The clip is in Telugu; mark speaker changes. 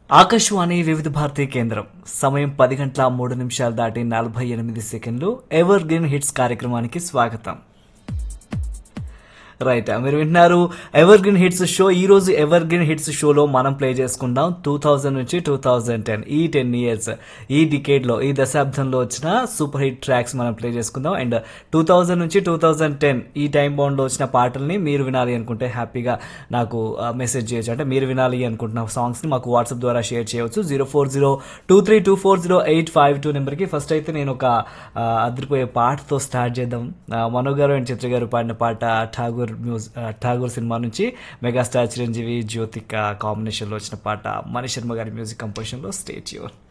Speaker 1: ఆకాశవాణి వివిధ భారతి కేంద్రం సమయం 10 గంటల 3 నిమిషాలు దాటి 48 సెకండ్లు. ఎవర్ గ్రీన్ హిట్స్ కార్యక్రమానికి స్వాగతం. రైట్, మీరు వింటున్నారు ఎవర్ గ్రీన్ హిట్స్ షో. ఈ రోజు ఎవర్ గ్రీన్ హిట్స్ షోలో మనం ప్లే చేసుకుందాం 2000 నుంచి 2010 ఈ 10 ఇయర్స్, ఈ డికేడ్ లో, ఈ దశాబ్దంలో వచ్చిన సూపర్ హిట్ ట్రాక్స్ మనం ప్లే చేసుకుందాం. అండ్ 2000 నుంచి 2010 ఈ టైం బౌండ్ లో వచ్చిన పాటల్ని మీరు వినాలి అనుకుంటే హ్యాపీగా నాకు మెసేజ్ చేయొచ్చు. అంటే మీరు వినాలి అనుకుంటున్న సాంగ్స్ ని మాకు వాట్సాప్ ద్వారా షేర్ చేయవచ్చు 0402324085 నెంబర్కి. ఫస్ట్ అయితే నేను ఒక అదిరిపోయే పాటతో స్టార్ట్ చేద్దాం. మనో గారు అండ్ చిత్ర గారు పాడిన పాట ఠాగూర్ సినిమా నుంచి మెగాస్టార్ చిరంజీవి జ్యోతిక కాంబినేషన్ లో వచ్చిన పాట, మణి శర్మ గారి మ్యూజిక్ కంపోజిషన్ లో. Stay tune.